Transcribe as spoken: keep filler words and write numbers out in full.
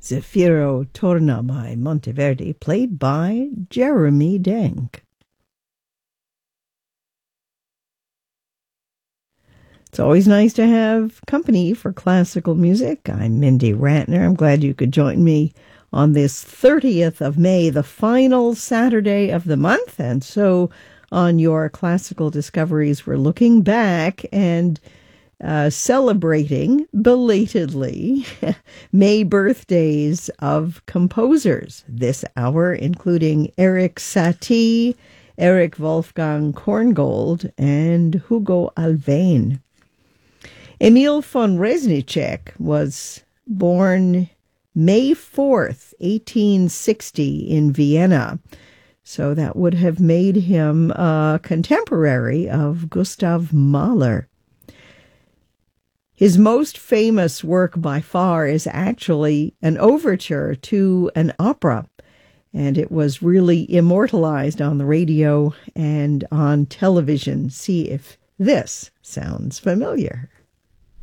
Zefiro Torna by Monteverdi, played by Jeremy Denk. It's always nice to have company for classical music. I'm Mindy Ratner. I'm glad you could join me on this thirtieth of May, the final Saturday of the month. And so on your classical discoveries, we're looking back and Uh, celebrating belatedly May birthdays of composers this hour, including Erik Satie, Erich Wolfgang Korngold, and Hugo Alfvén. Emil von Reznicek was born May fourth, eighteen sixty in Vienna. So that would have made him a contemporary of Gustav Mahler. His most famous work by far is actually an overture to an opera, and it was really immortalized on the radio and on television. See if this sounds familiar.